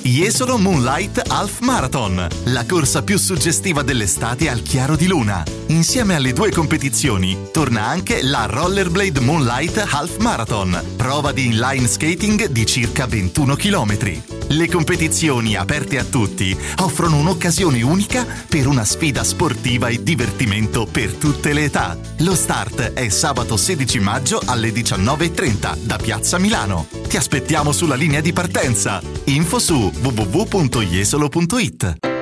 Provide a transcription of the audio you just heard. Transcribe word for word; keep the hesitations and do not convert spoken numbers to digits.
Jesolo Moonlight Half Marathon, la corsa più suggestiva dell'estate al chiaro di luna. Insieme alle due competizioni torna anche la Rollerblade Moonlight Half Marathon, prova di inline skating di circa ventuno chilometri. Le competizioni aperte a tutti offrono un'occasione unica per una sfida sportiva e divertimento per tutte le età. Lo start è sabato sedici maggio alle diciannove e trenta da Piazza Milano. Ti aspettiamo sulla linea di partenza. Info su w w w punto jesolo punto it.